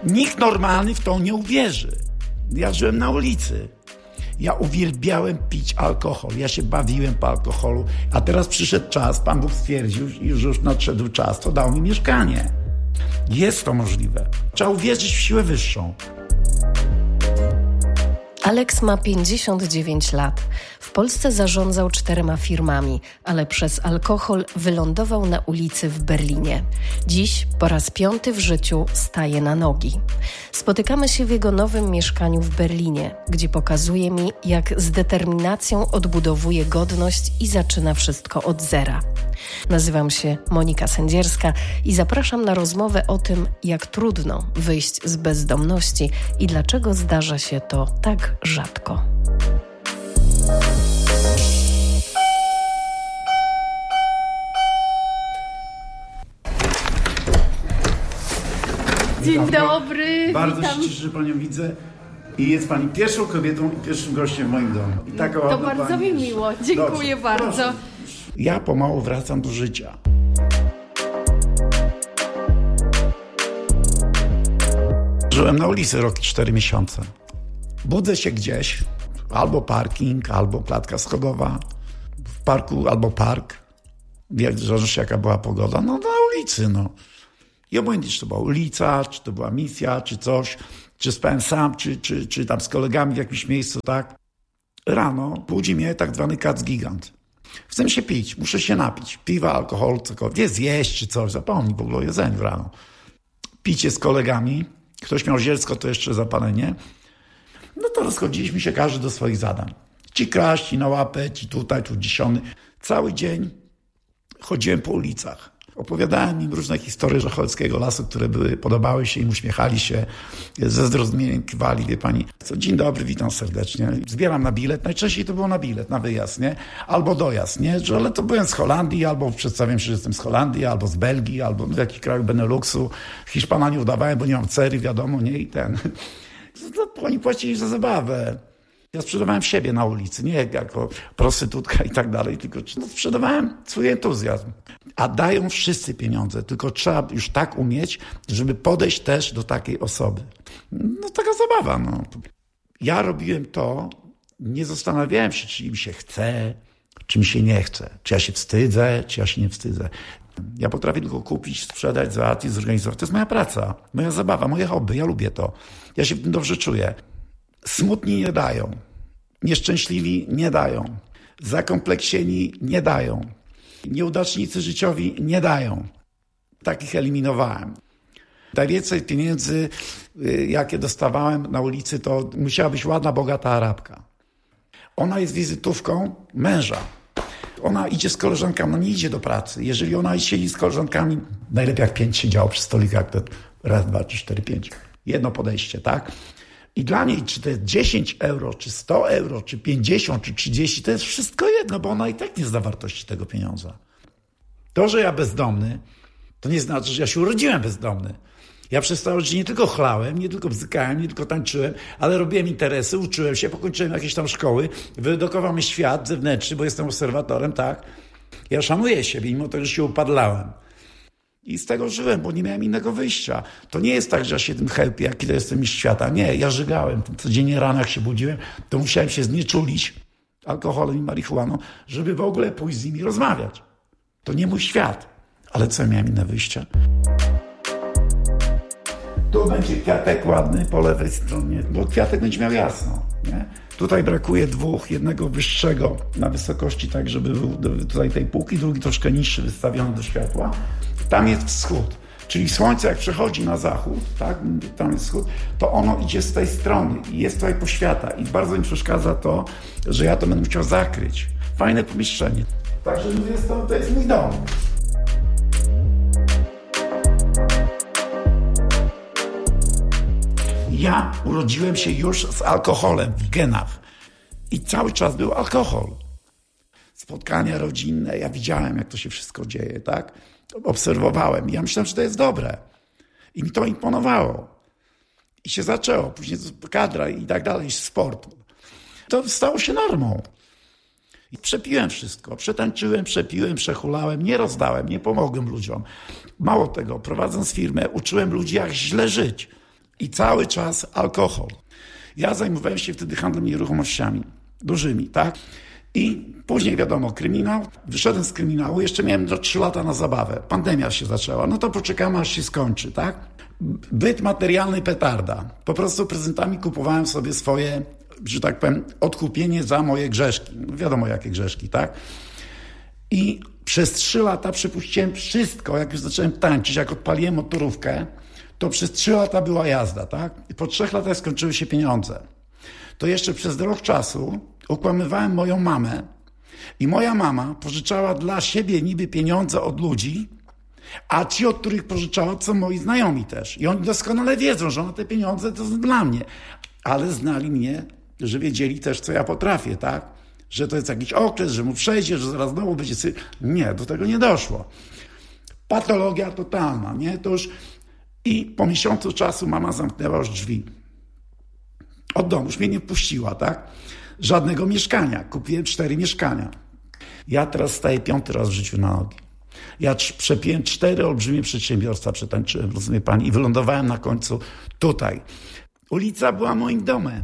Nikt normalny w to nie uwierzy. Ja żyłem na ulicy. Ja uwielbiałem pić alkohol. Ja się bawiłem po alkoholu. A teraz przyszedł czas, Pan Bóg stwierdził, już nadszedł czas, to dał mi mieszkanie. Jest to możliwe. Trzeba uwierzyć w siłę wyższą. Aleks ma 59 lat. W Polsce zarządzał 4 firmami, ale przez alkohol wylądował na ulicy w Berlinie. Dziś po raz 5 w życiu staje na nogi. Spotykamy się w jego nowym mieszkaniu w Berlinie, gdzie pokazuje mi, jak z determinacją odbudowuje godność i zaczyna wszystko od zera. Nazywam się Monika Sędzierska i zapraszam na rozmowę o tym, jak trudno wyjść z bezdomności i dlaczego zdarza się to tak rzadko. Dzień dobry, Bardzo witam. się cieszę, że Panią widzę. I jest Pani pierwszą kobietą i pierwszym gościem w moim domu. I taka To ładna bardzo pani mi jest. miło, dziękuję Dobrze, bardzo. proszę. Ja pomału wracam do życia. Żyłem na ulicy rok i 4 miesiące. Budzę się gdzieś, albo parking, albo klatka schodowa. W parku albo park. Jak zależy jaka była pogoda, no na ulicy, no. I obojętnie, czy to była ulica, czy to była misja, czy coś, czy spałem sam, czy tam z kolegami w jakimś miejscu, tak. Rano budzi mnie tak zwany kac gigant. Chcę się pić, muszę się napić. Piwa, alkohol, cokolwiek, zjeść czy coś, zapomnij w ogóle o jedzeniu rano. Picie z kolegami, ktoś miał zielsko, to jeszcze zapalenie. No to rozchodziliśmy się każdy do swoich zadań. Ci kraść, ci na łapę, ci tutaj, tu dziesiony. Cały dzień chodziłem po ulicach. Opowiadałem im różne historie Żochowskiego Lasu, które podobały się im, uśmiechali się, ze zrozumieniem kiwali, wie pani. Co, dzień dobry, witam serdecznie. Zbieram na bilet, najczęściej to było na bilet, na wyjazd, nie? Albo dojazd, nie? Ale to byłem z Holandii, albo przedstawiam się, że jestem z Holandii, albo z Belgii, albo w jakichś krajach Beneluxu. Hiszpana nie udawałem, bo nie mam cery, wiadomo, nie? I ten. No, oni płacili za zabawę. Ja sprzedawałem siebie na ulicy, nie jako prostytutka i tak dalej, tylko sprzedawałem swój entuzjazm. A dają wszyscy pieniądze, tylko trzeba już tak umieć, żeby podejść też do takiej osoby. No taka zabawa, no. Ja robiłem to, nie zastanawiałem się, czy mi się chce, czy mi się nie chce. Czy ja się wstydzę, czy ja się nie wstydzę. Ja potrafię tylko kupić, sprzedać, załatwić, zorganizować. To jest moja praca, moja zabawa, moje hobby, ja lubię to. Ja się w tym dobrze czuję. Smutni nie dają, nieszczęśliwi nie dają, zakompleksieni nie dają, nieudacznicy życiowi nie dają. Takich eliminowałem. Najwięcej pieniędzy, jakie dostawałem na ulicy, to musiała być ładna, bogata Arabka. Ona jest wizytówką męża. Ona idzie z koleżankami, no nie idzie do pracy. Jeżeli ona siedzi z koleżankami, najlepiej jak 5 siedziało przy stolikach, to raz, 2, 3, 4, 5. Jedno podejście, tak? I dla niej, czy to jest 10 euro, czy 100 euro, czy 50, czy 30, to jest wszystko jedno, bo ona i tak nie zna wartości tego pieniądza. To, że ja bezdomny, to nie znaczy, że ja się urodziłem bezdomny. Ja przez całe życie nie tylko chlałem, nie tylko bzykałem, nie tylko tańczyłem, ale robiłem interesy, uczyłem się, pokończyłem jakieś tam szkoły, wyedukował mnie świat zewnętrzny, bo jestem obserwatorem, tak. Ja szanuję siebie, mimo tego, że się upadlałem. I z tego żyłem, bo nie miałem innego wyjścia. To nie jest tak, że ja się tym chełpię, jaki to jestem mistrz świata. Nie, ja żygałem. Codziennie rano, jak się budziłem, to musiałem się znieczulić alkoholem i marihuaną, żeby w ogóle pójść z nimi rozmawiać. To nie mój świat. Ale co, ja miałem inne wyjście? Tu będzie kwiatek ładny po lewej stronie, bo kwiatek będzie miał jasno, nie? Tutaj brakuje 2, jednego wyższego na wysokości, tak żeby był tutaj tej półki, drugi troszkę niższy, wystawiony do światła. Tam jest wschód, czyli słońce jak przechodzi na zachód, tak, tam jest wschód, to ono idzie z tej strony i jest tutaj poświata i bardzo mi przeszkadza to, że ja to będę chciał zakryć. Fajne pomieszczenie. Także to jest mój dom. Ja urodziłem się już z alkoholem w genach i cały czas był alkohol. Spotkania rodzinne, ja widziałem, jak to się wszystko dzieje, tak? Obserwowałem i ja myślałem, że to jest dobre. I mi to imponowało. I się zaczęło, później kadra i tak dalej, sport. To stało się normą. I przepiłem wszystko, przetańczyłem, przepiłem, przehulałem, nie rozdałem, nie pomogłem ludziom. Mało tego, prowadząc firmę, uczyłem ludzi, jak źle żyć. I cały czas alkohol. Ja zajmowałem się wtedy handlem nieruchomościami. Dużymi, tak? I później wiadomo, kryminał. Wyszedłem z kryminału, jeszcze miałem 3 lata na zabawę. Pandemia się zaczęła. No to poczekamy, aż się skończy, tak? Byt materialny petarda. Po prostu prezentami kupowałem sobie swoje, że tak powiem, odkupienie za moje grzeszki. No wiadomo, jakie grzeszki, tak? I przez 3 lata przepuściłem wszystko. Jak już zacząłem tańczyć, jak odpaliłem motorówkę, to przez 3 lata była jazda, tak? I po 3 latach skończyły się pieniądze. To jeszcze przez rok czasu okłamywałem moją mamę i moja mama pożyczała dla siebie niby pieniądze od ludzi, a ci, od których pożyczała, to są moi znajomi też. I oni doskonale wiedzą, że ona te pieniądze to są dla mnie. Ale znali mnie, że wiedzieli też, co ja potrafię, tak? Że to jest jakiś okres, że mu przejdzie, że zaraz znowu będzie... Nie, do tego nie doszło. Patologia totalna, nie? To już... I po miesiącu czasu mama zamknęła już drzwi. Od domu, już mnie nie wpuściła, tak? Żadnego mieszkania. Kupiłem 4 mieszkania. Ja teraz staję 5. raz w życiu na nogi. Ja przepiłem 4 olbrzymie przedsiębiorstwa, przetańczyłem, rozumie pani, i wylądowałem na końcu tutaj. Ulica była moim domem.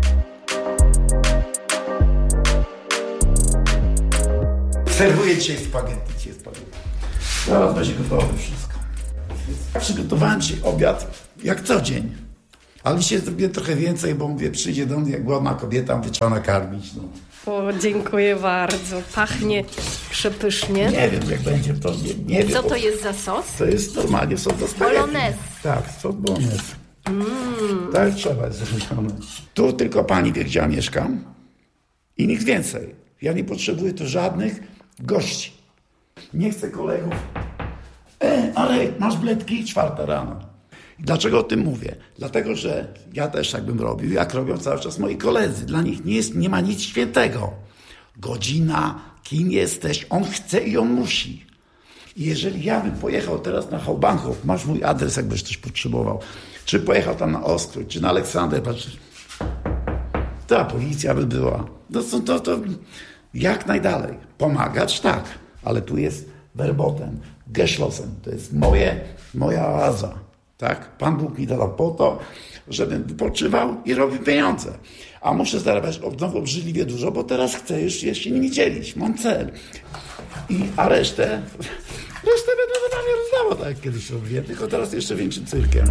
Serwuję dzisiaj spaghetti. Zaraz będzie gotowe wszystko. Przygotowałem dzisiaj obiad jak co dzień. Ale dzisiaj zrobiłem trochę więcej, bo mówię, przyjdzie do mnie jak głodna kobieta, mówię, trzeba nakarmić. No. O, dziękuję bardzo. Pachnie przepysznie. Nie wiem, jak będzie to, nie wiem. Co to jest za sos? To jest normalnie sos do spaghetti. Bolognese. Tak, sos bolognese. Tak trzeba jest zrobione. Tu tylko pani wie, gdzie ja mieszkam i nikt więcej. Ja nie potrzebuję tu żadnych gości. Nie chcę kolegów. Ale masz bledki? 4 rano. I dlaczego o tym mówię? Dlatego, że ja też tak bym robił, jak robią cały czas moi koledzy. Dla nich nie ma nic świętego. Godzina, kim jesteś, on chce i on musi. I jeżeli ja bym pojechał teraz na Hałbanków, masz mój adres, jakbyś coś potrzebował, czy pojechał tam na Oskrój, czy na Aleksander, patrz, ta policja by była. To jak najdalej. Pomagać, tak, ale tu jest werboten, Geschlossen, to jest moja oaza. Tak? Pan Bóg mi dał po to, żebym wypoczywał i robił pieniądze. A muszę zarabiać znowu obrzydliwie dużo, bo teraz chcę już się nimi dzielić. Mam cel. A resztę będę wydanie rozdawał, tak jak kiedyś robiłem, tylko teraz jeszcze większym cyrkiem.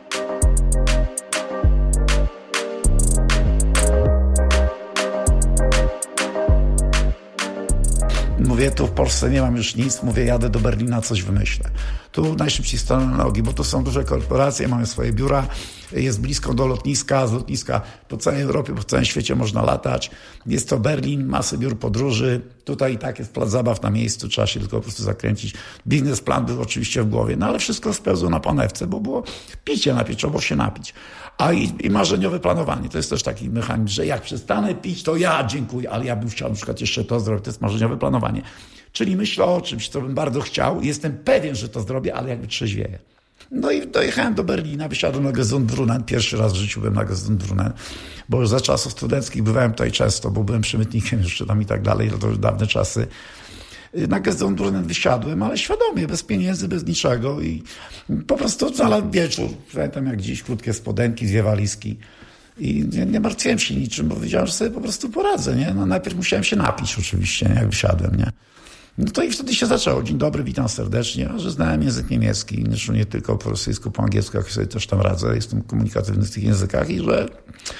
Mówię, tu w Polsce nie mam już nic, mówię, jadę do Berlina, coś wymyślę. Tu najszybciej stanę na nogi, bo to są duże korporacje, mają swoje biura, jest blisko do lotniska, z lotniska po całej Europie, po całym świecie można latać. Jest to Berlin, masę biur podróży, tutaj i tak jest plac zabaw na miejscu, trzeba się tylko po prostu zakręcić. Biznesplan był oczywiście w głowie, no ale wszystko spełzło na panewce, bo było picie napić, trzeba było się napić. A i marzeniowe planowanie, to jest też taki mechanizm, że jak przestanę pić, to ja dziękuję, ale ja bym chciał na przykład jeszcze to zrobić, to jest marzeniowe planowanie. Czyli myślę o czymś, co bym bardzo chciał i jestem pewien, że to zrobię, ale jakby trzeźwieję. No i dojechałem do Berlina, wysiadłem na Gesundbrunnen, 1. raz w życiu byłem na Gesundbrunnen, bo już za czasów studenckich bywałem tutaj często, bo byłem przemytnikiem jeszcze tam i tak dalej, to już dawne czasy. Na Gesundbrunnen wysiadłem, ale świadomie, bez pieniędzy, bez niczego i po prostu cały wieczór, pamiętam jak dziś, krótkie spodenki, 2 walizki i nie martwiłem się niczym, bo wiedziałem, że sobie po prostu poradzę, nie? No najpierw musiałem się napić oczywiście, jak wysiadłem, nie? No to i wtedy się zaczęło. Dzień dobry, witam serdecznie, a że znałem język niemiecki, zresztą nie tylko po rosyjsku, po angielsku, jak sobie też tam radzę, jestem komunikatywny w tych językach i że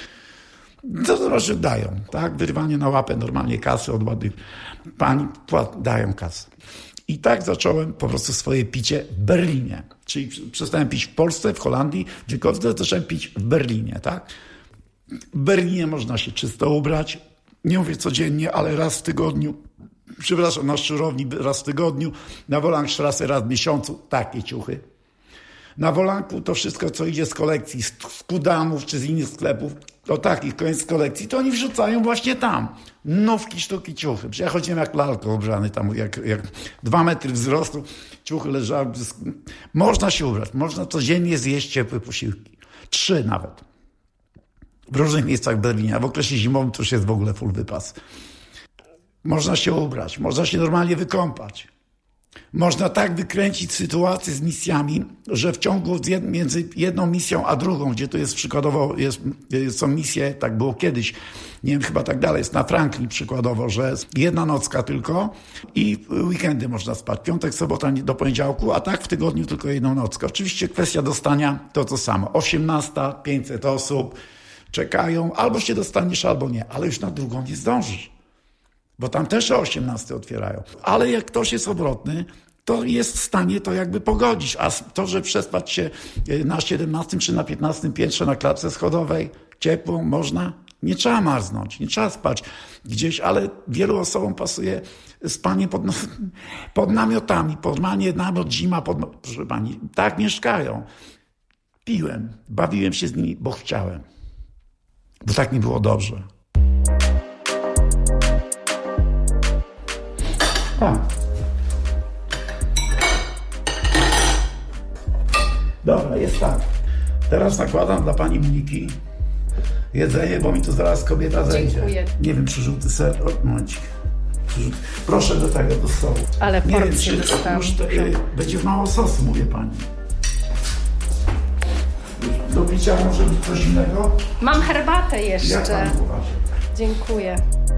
to znaczy dają, tak? Wyrywanie na łapę normalnie kasy od ładnych pani dają kasę. I tak zacząłem po prostu swoje picie w Berlinie. Czyli przestałem pić w Polsce, w Holandii, gdziekolwiek zacząłem pić w Berlinie, tak? W Berlinie można się czysto ubrać, nie mówię codziennie, ale raz w tygodniu. Przepraszam, na Szczurowni raz w tygodniu, na Wolangstrasse raz w miesiącu, takie ciuchy. Na Wolanku to wszystko, co idzie z kolekcji, z Kudamów czy z innych sklepów, to takich koniec kolekcji, to oni wrzucają właśnie tam. Nówki, sztuki, ciuchy. Przecież ja chodziłem jak lalko ubrzany tam, jak 2 metry wzrostu, ciuchy leżały. Można się ubrać, można codziennie zjeść ciepłe posiłki. 3 nawet. W różnych miejscach w Berlinie, a w okresie zimowym to już jest w ogóle full wypas. Można się ubrać, można się normalnie wykąpać. Można tak wykręcić sytuację z misjami, że w ciągu między jedną misją a drugą, gdzie to jest przykładowo, są misje, tak było kiedyś, nie wiem, chyba tak dalej, jest na Franklin przykładowo, że jedna nocka tylko i weekendy można spać, piątek, sobota do poniedziałku, a tak w tygodniu tylko jedną nockę. Oczywiście kwestia dostania to samo, 18, 500 osób czekają, albo się dostaniesz, albo nie, ale już na drugą nie zdążysz. Bo tam też o 18 otwierają. Ale jak ktoś jest obrotny, to jest w stanie to jakby pogodzić. A to, że przespać się na 17 czy na 15 piętrze na klatce schodowej, ciepło, można, nie trzeba marznąć, nie trzeba spać gdzieś, ale wielu osobom pasuje spanie pod namiotami, namiot zima, proszę pani, tak mieszkają. Piłem, bawiłem się z nimi, bo chciałem. Bo tak mi było dobrze. Tak. Dobra, jest tak. Teraz nakładam dla pani Moniki jedzenie, bo mi tu zaraz kobieta zejdzie. Dziękuję. Nie wiem, przyrzuty ser. O, momencik. Proszę do tego, do stołu. Ale nie porcję wiem, dostałam. będzie mało sosu, mówię pani. Do picia może być coś innego? Mam herbatę jeszcze. Jak pani uważa? Dziękuję.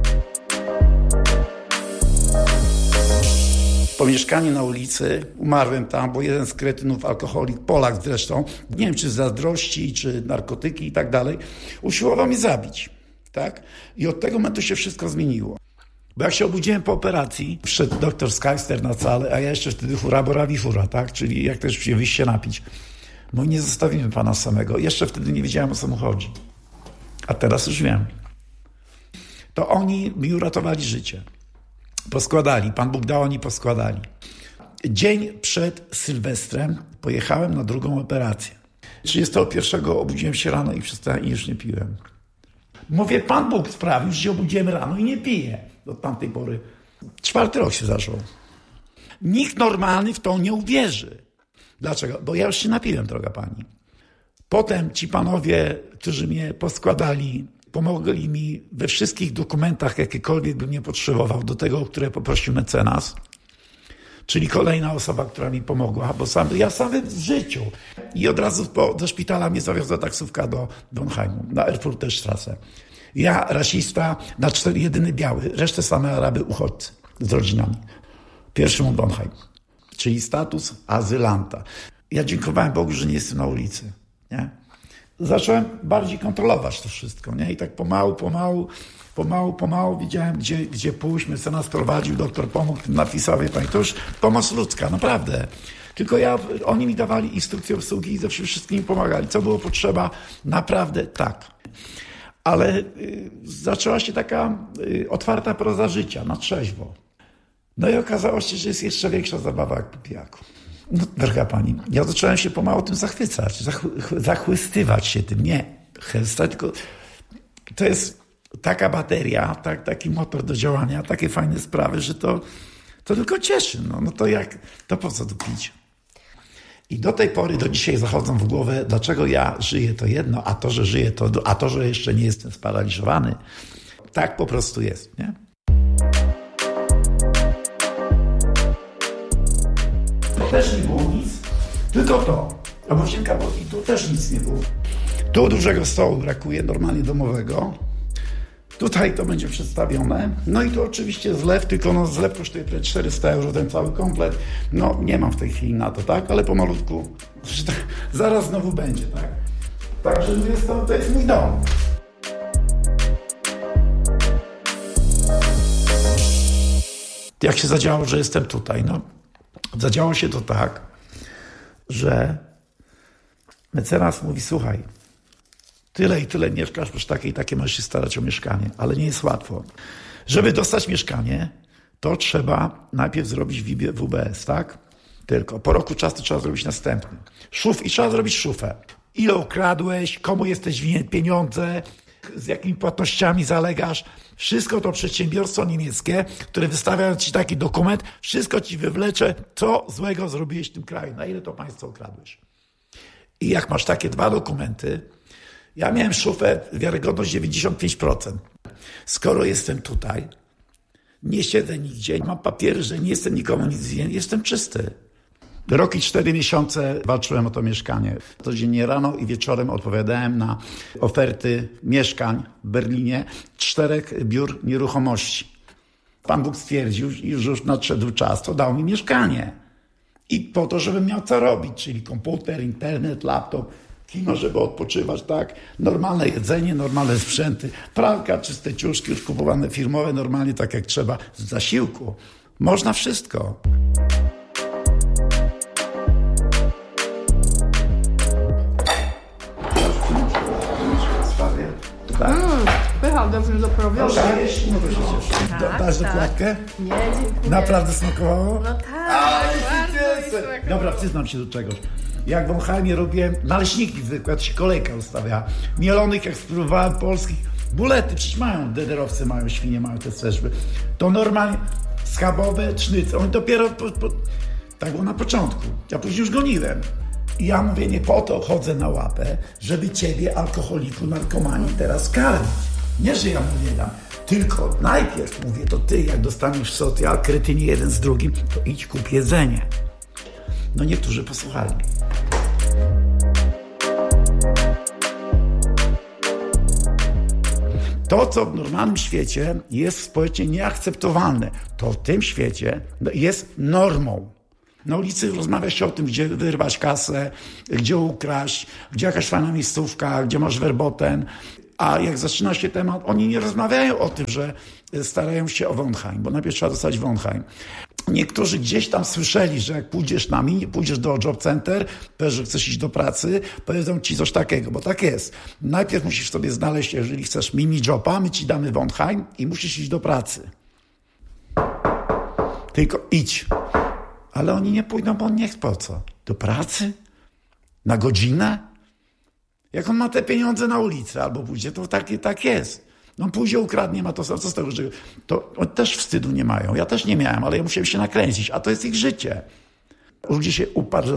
Po mieszkaniu na ulicy, umarłem tam, bo jeden z kretynów, alkoholik, Polak zresztą, nie wiem czy z zazdrości, czy narkotyki i tak dalej, usiłował mnie zabić, tak? I od tego momentu się wszystko zmieniło. Bo jak się obudziłem po operacji, wszedł doktor Skajster na salę, a ja jeszcze wtedy hura borawi fura, tak? Czyli jak też się wyjść się napić. No nie zostawimy pana samego. Jeszcze wtedy nie wiedziałem, o co mu chodzi. A teraz już wiem. To oni mi uratowali życie. Poskładali, Pan Bóg dał, oni poskładali. Dzień przed Sylwestrem pojechałem na drugą operację. 31 obudziłem się rano i przestałem i już nie piłem. Mówię, Pan Bóg sprawił, że się obudziłem rano i nie piję. Od tamtej pory 4. rok się zaczął. Nikt normalny w to nie uwierzy. Dlaczego? Bo ja już się napiłem, droga pani. Potem ci panowie, którzy mnie poskładali, pomogli mi we wszystkich dokumentach, jakiekolwiek bym nie potrzebował, do tego, o które poprosił mecenas, czyli kolejna osoba, która mi pomogła, bo ja sam w życiu. I od razu do szpitala mnie zawiozła taksówka do Bonheimu, na Erfurter Straße. Ja, rasista, jedyny biały, resztę same Araby, uchodźcy z rodzinami. Pierwszy mu Bonheim, czyli status azylanta. Ja dziękowałem Bogu, że nie jestem na ulicy, nie? Zacząłem bardziej kontrolować to wszystko, nie? I tak pomału wiedziałem, gdzie pójść. Mecenas prowadził, doktor pomógł, napisał, wie pani, to już pomoc ludzka, naprawdę. Tylko oni mi dawali instrukcje obsługi i ze wszystkimi pomagali. Co było potrzeba? Naprawdę tak. Ale zaczęła się taka otwarta proza życia, na trzeźwo. No i okazało się, że jest jeszcze większa zabawa jak po pijaku. No, droga pani, ja zacząłem się pomału tym zachwycać, zachwystywać się tym, nie chęstać, tylko to jest taka bateria, taki motor do działania, takie fajne sprawy, że to tylko cieszy. No to po co tu pić? I do tej pory, do dzisiaj zachodzą w głowę, dlaczego ja żyję to jedno, a to, że żyję a to, że jeszcze nie jestem sparaliżowany. Tak po prostu jest, nie? Też nie było nic, tylko to. A łazienka, bo i tu też nic nie było. Tu dużego stołu brakuje, normalnie domowego. Tutaj to będzie przedstawione. No i tu oczywiście zlew, tylko zlew kosztuje 400 € ten cały komplet. No nie mam w tej chwili na to, tak? Ale pomalutku, zaraz znowu będzie, tak? Także to jest mój dom. Jak się zadziało, że jestem tutaj? No, zadziało się to tak, że mecenas mówi, słuchaj, tyle i tyle mieszkasz, już takie i takie możesz się starać o mieszkanie, ale nie jest łatwo. Żeby dostać mieszkanie, to trzeba najpierw zrobić WBS, tak? Tylko po roku czasu trzeba zrobić następny. I trzeba zrobić szufę. Ile ukradłeś, komu jesteś winien pieniądze, z jakimi płatnościami zalegasz. Wszystko to przedsiębiorstwo niemieckie, które wystawiając ci taki dokument, wszystko ci wywlecze, co złego zrobiłeś w tym kraju, na ile to państwo ukradłeś. I jak masz takie 2 dokumenty, ja miałem szufę, wiarygodność 95%. Skoro jestem tutaj, Nie siedzę nigdzie, mam papiery, że nie jestem nikomu nic winien, jestem czysty. Rok i 4 miesiące walczyłem o to mieszkanie. Codziennie rano i wieczorem odpowiadałem na oferty mieszkań w Berlinie, 4 biur nieruchomości. Pan Bóg stwierdził, już nadszedł czas, to dał mi mieszkanie. I po to, żebym miał co robić, czyli komputer, internet, laptop, kino, żeby odpoczywać, tak? Normalne jedzenie, normalne sprzęty, pralka, czyste ciuszki, już kupowane firmowe, normalnie tak jak trzeba, z zasiłku. Można wszystko. Tak. Pycha, dobrze doprawiony. Dasz dokładkę? Nie, dziękuję. Naprawdę smakowało? No tak, Dobra, przyznam się do czegoś. Jak w Wąchajmie robiłem naleśniki zwykłe, to się kolejka ustawia. Mielonych, jak spróbowałem polskich, bulety, przecież mają, dederowcy mają, świnie mają te strzeżby. To normalnie schabowe, cznyce. Oni dopiero, tak było na początku. Ja później już goniłem. I ja mówię, nie po to chodzę na łapę, żeby ciebie, alkoholiku, narkomanii, teraz karmić. Nie, że ja mu nie dam. Tylko najpierw mówię, to ty, jak dostaniesz socjal, kretynie jeden z drugim, to idź kup jedzenie. No niektórzy posłuchali. To, co w normalnym świecie jest społecznie nieakceptowalne, to w tym świecie jest normą. Na ulicy rozmawia się o tym, gdzie wyrwać kasę, gdzie ukraść, gdzie jakaś fajna miejscówka, gdzie masz werboten. A jak zaczyna się temat, oni nie rozmawiają o tym, że starają się o Wonheim, bo najpierw trzeba dostać Wonheim. Niektórzy gdzieś tam słyszeli, że jak pójdziesz do job center, powiesz, że chcesz iść do pracy, powiedzą ci coś takiego, bo tak jest. Najpierw musisz sobie znaleźć, jeżeli chcesz mini joba, my ci damy Wonheim i musisz iść do pracy. Tylko idź. Ale oni nie pójdą, bo on nie chce po co? Do pracy? Na godzinę? Jak on ma te pieniądze na ulicy albo pójdzie, to tak jest. No pójdzie, ukradnie, ma to co z tego, że to oni też wstydu nie mają. Ja też nie miałem, ale ja musiałem się nakręcić, a to jest ich życie. Ludzie się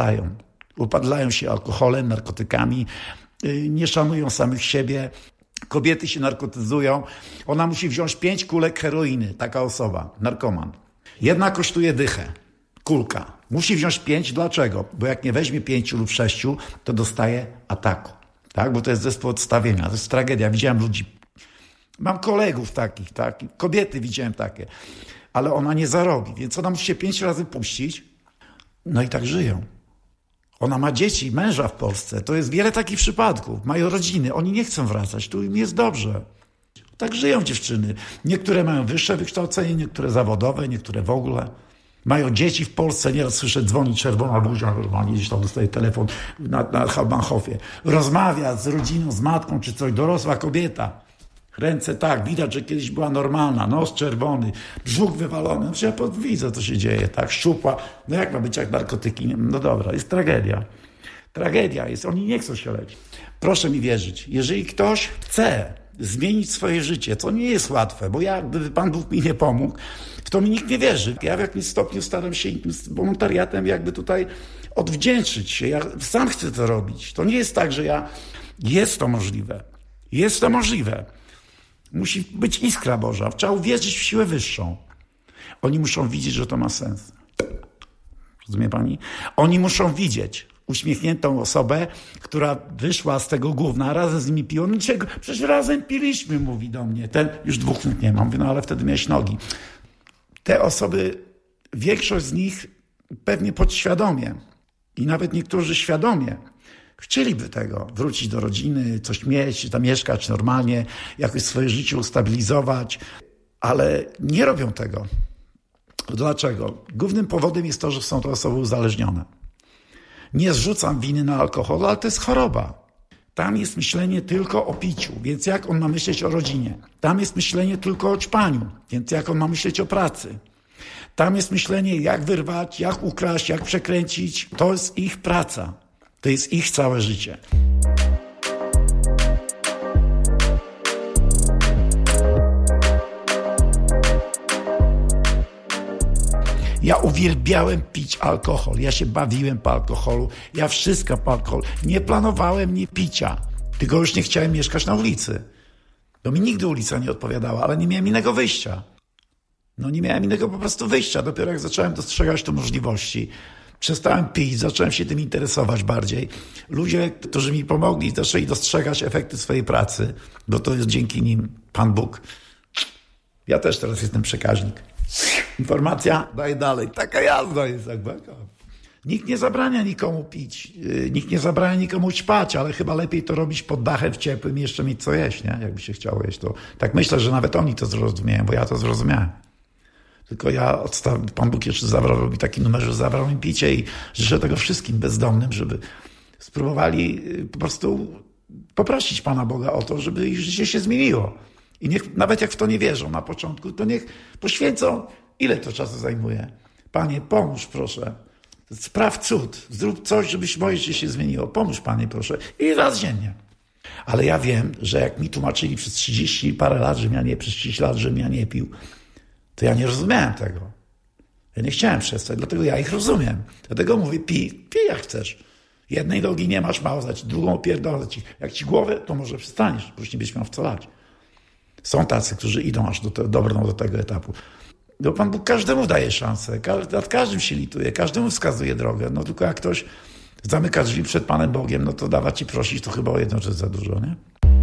upadlają się alkoholem, narkotykami, nie szanują samych siebie. Kobiety się narkotyzują. Ona musi wziąć 5 kulek heroiny, taka osoba, narkoman. Jedna kosztuje dychę. Kulka. Musi wziąć 5. Dlaczego? Bo jak nie weźmie 5 lub 6, to dostaje ataku. Tak? Bo to jest zespół odstawienia. To jest tragedia. Widziałem ludzi. Mam kolegów takich, tak? Kobiety widziałem takie. Ale ona nie zarobi. Więc ona musi się 5 razy puścić. No i tak żyją. Ona ma dzieci, męża w Polsce. To jest wiele takich przypadków. Mają rodziny. Oni nie chcą wracać. Tu im jest dobrze. Tak żyją dziewczyny. Niektóre mają wyższe wykształcenie, niektóre zawodowe, niektóre w ogóle. Mają dzieci w Polsce, nieraz słyszę, dzwoni czerwona buzia, normalnie gdzieś tam dostaje telefon na Hauptbahofie. Rozmawia z rodziną, z matką czy coś, dorosła kobieta. Ręce tak, widać, że kiedyś była normalna, nos czerwony, brzuch wywalony. Znaczy ja widzę, co się dzieje, tak, szczupła. No jak ma być jak narkotyki? No dobra, jest tragedia. Tragedia jest, oni nie chcą się leczyć. Proszę mi wierzyć, jeżeli ktoś chce zmienić swoje życie, co nie jest łatwe, bo gdyby Pan Bóg mi nie pomógł, w to mi nikt nie wierzy. Ja w jakimś stopniu staram się wolontariatem jakby tutaj odwdzięczyć się. Ja sam chcę to robić. To nie jest tak, że jest to możliwe. Jest to możliwe. Musi być iskra Boża. Trzeba uwierzyć w siłę wyższą. Oni muszą widzieć, że to ma sens. Rozumie pani? Oni muszą widzieć uśmiechniętą osobę, która wyszła z tego gówna, razem z nimi piła. Niczego, przecież razem piliśmy, mówi do mnie. Ten już 2 minut nie mam. Mówię, no ale wtedy miałeś nogi. Te osoby, większość z nich pewnie podświadomie i nawet niektórzy świadomie chcieliby tego, wrócić do rodziny, coś mieć, tam mieszkać normalnie, jakoś swoje życie ustabilizować, ale nie robią tego. Dlaczego? Głównym powodem jest to, że są to osoby uzależnione. Nie zrzucam winy na alkohol, ale to jest choroba. Tam jest myślenie tylko o piciu, więc jak on ma myśleć o rodzinie? Tam jest myślenie tylko o ćpaniu, więc jak on ma myśleć o pracy? Tam jest myślenie, jak wyrwać, jak ukraść, jak przekręcić. To jest ich praca. To jest ich całe życie. Ja uwielbiałem pić alkohol. Ja się bawiłem po alkoholu. Ja wszystko po alkoholu. Nie planowałem nie picia. Tylko już nie chciałem mieszkać na ulicy. Bo mi nigdy ulica nie odpowiadała, ale nie miałem innego wyjścia. No nie miałem innego po prostu wyjścia. Dopiero jak zacząłem dostrzegać te możliwości, przestałem pić, zacząłem się tym interesować bardziej. Ludzie, którzy mi pomogli, zaczęli dostrzegać efekty swojej pracy, bo to jest dzięki nim Pan Bóg. Ja też teraz jestem przekaźnik. Informacja, daj dalej. Taka jazda jest jak beka. Nikt nie zabrania nikomu pić, nikt nie zabrania nikomu ćpać, ale chyba lepiej to robić pod dachem w ciepłym i jeszcze mieć co jeść, nie? Jakby się chciało jeść. To tak myślę, że nawet oni to zrozumieją, bo ja to zrozumiałem. Tylko Pan Bóg jeszcze zabrał mi taki numer, że zabrał mi picie i życzę tego wszystkim bezdomnym, żeby spróbowali po prostu poprosić Pana Boga o to, żeby ich życie się zmieniło. I niech, nawet jak w to nie wierzą na początku, to niech poświęcą, ile to czasu zajmuje. Panie, pomóż proszę. Spraw cud. Zrób coś, żeby moje życie się zmieniło. Pomóż Panie proszę. I raz dziennie. Ale ja wiem, że jak mi tłumaczyli przez 30 parę lat, przez 30 lat, żebym ja nie pił, to ja nie rozumiałem tego. Ja nie chciałem przestać, dlatego ja ich rozumiem. Dlatego mówię, pij jak chcesz. Jednej nogi nie masz, mało dać, drugą pierdolę ci. Jak ci głowę, to może przestaniesz, bo już nie będziesz miał w co lać. Są tacy, którzy idą aż dobrną do tego etapu. No Pan Bóg każdemu daje szansę, nad każdym się lituje, każdemu wskazuje drogę. No tylko jak ktoś zamyka drzwi przed Panem Bogiem, no to dawać i prosić, to chyba o jedną rzecz za dużo, nie?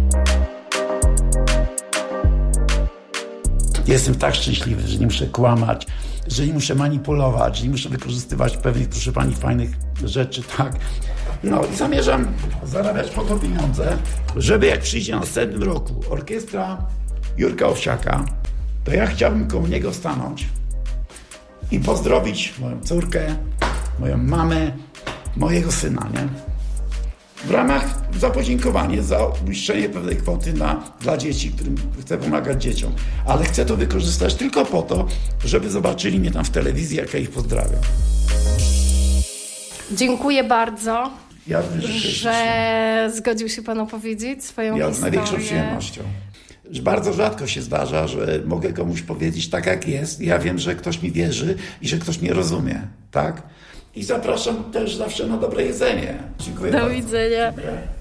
Jestem tak szczęśliwy, że nie muszę kłamać, że nie muszę manipulować, że nie muszę wykorzystywać pewnych, proszę Pani, fajnych rzeczy, tak. No i zamierzam zarabiać po to pieniądze, żeby jak przyjdzie w następnym roku orkiestra Jurka Owsiaka, to ja chciałbym koło niego stanąć i pozdrowić moją córkę, moją mamę, mojego syna, nie? W ramach za podziękowanie, za uiszczenie pewnej kwoty dla dzieci, którym chcę pomagać dzieciom. Ale chcę to wykorzystać tylko po to, żeby zobaczyli mnie tam w telewizji, jak ja ich pozdrawiam. Dziękuję bardzo, że zgodził się Pan opowiedzieć swoją historię. Z największą przyjemnością. Bardzo rzadko się zdarza, że mogę komuś powiedzieć tak, jak jest. Ja wiem, że ktoś mi wierzy i że ktoś mnie rozumie, tak? I zapraszam też zawsze na dobre jedzenie. Dziękuję bardzo. Do widzenia.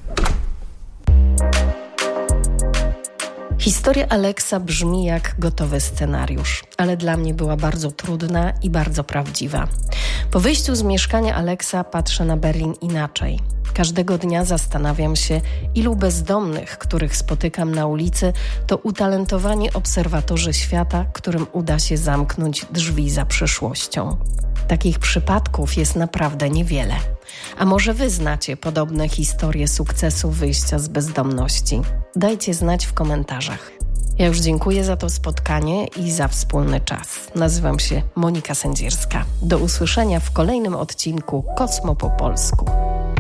Historia Aleksa brzmi jak gotowy scenariusz, ale dla mnie była bardzo trudna i bardzo prawdziwa. Po wyjściu z mieszkania Aleksa patrzę na Berlin inaczej. Każdego dnia zastanawiam się, ilu bezdomnych, których spotykam na ulicy, to utalentowani obserwatorzy świata, którym uda się zamknąć drzwi za przyszłością. Takich przypadków jest naprawdę niewiele. A może wy znacie podobne historie sukcesu wyjścia z bezdomności? Dajcie znać w komentarzach. Ja już dziękuję za to spotkanie i za wspólny czas. Nazywam się Monika Sędzierska. Do usłyszenia w kolejnym odcinku Kosmo po polsku.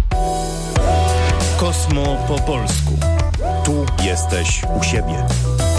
Kosmo po polsku. Tu jesteś u siebie.